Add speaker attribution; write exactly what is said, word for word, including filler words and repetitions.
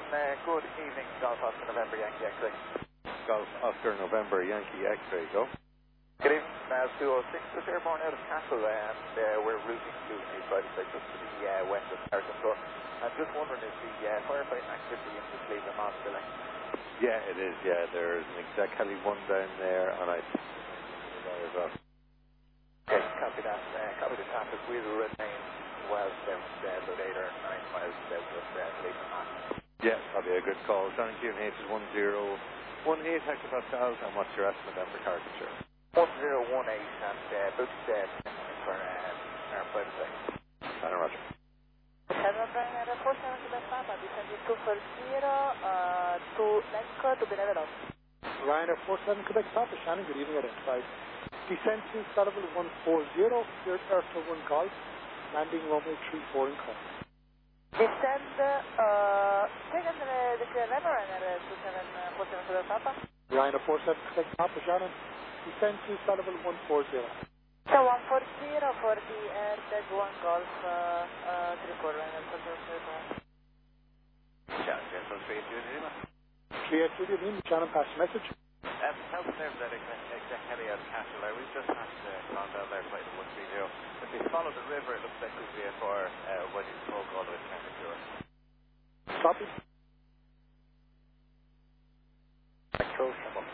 Speaker 1: uh, good evening, Golf Oscar November Yankee X-ray.
Speaker 2: Golf Oscar November Yankee X-ray, go.
Speaker 1: Good evening, uh, two oh six, just airborne out of Castle, and uh, we're routing to the private site just to the uh, west of Carson. So I'm just wondering, is the uh, firefighting activity in the Cleveland Mall still in?
Speaker 2: Yeah, it is, yeah. There's an exec heli one down there, and I think there as well.
Speaker 1: Okay, copy that. Uh, copy the traffic. We'll remain well south, uh, about eight or nine miles south of uh, Cleveland Mall.
Speaker 2: Yeah, probably a good call. Sound Q N H is one zero one eight hectopascals, and what's your estimate then for Carpenter?
Speaker 1: one zero one eight, and uh, book uh, for uh, our private site.
Speaker 2: Tanner Roger.
Speaker 3: Tanner Roger, four seven Quebec Papa, descending two four zero, uh, to Mexico to be level up.
Speaker 4: Ryanair four seven Quebec Papa, Shannon, good evening, identified. Descent to Sullivan one four zero, cleared Airflow one Golf, landing runway three four in call.
Speaker 3: Descend, uh, second, uh, the clear level, Ryanair two seven four seven Quebec Papa.
Speaker 4: Ryanair four seven Quebec Papa, Shannon, descend to Sullivan one four zero.
Speaker 3: So one four zero for the AirTag one Golf, uh, uh, three four, Ryanair four seven Quebec Papa.
Speaker 1: Shannon, James, on three two zero.
Speaker 4: Clear to the mean, Shannon, pass your message.
Speaker 1: Um, help there that exec heli out of Castle there. We've just passed uh, gone down there, flight one three zero. If we follow the river, it looks like we'll be at our uh, when you smoke all the way to Canada.
Speaker 4: Copy.
Speaker 1: Control,